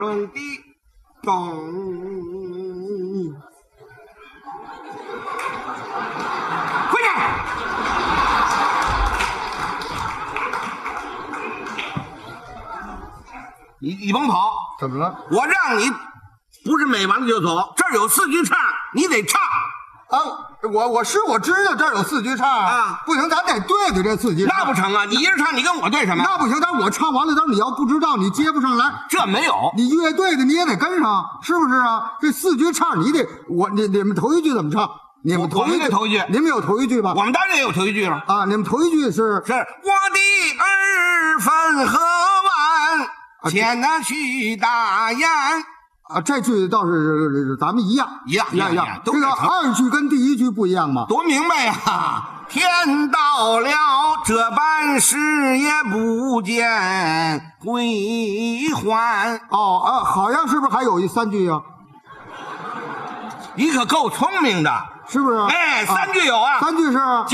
咚滴咚。回去。你甭跑， 怎么了？ 我让你不是美完了就走，这儿有4句唱，你得唱。 啊，我知道这儿有4句唱啊， 不行，咱得对这4句唱。 那不成啊！你一人唱，你跟我对什么？ 那不行，但我唱完了，但是你要不知道，你接不上来。 这没有， 你乐队的你也得跟上，是不是啊？这4句唱你得你们头一句怎么唱？你们头一句，你们有头一句吧？ 我们当然也有头一句了啊！你们头一句是我的儿分河湾，前那去大雁。 啊，这句倒是咱们一样。这个2句跟第1句不一样吗？ 多明白呀！天到了这般时也不见归还。 好像是不是还有3句啊？ 你可够聪明的， 是不是？ 哎，3句有啊 ，3句是。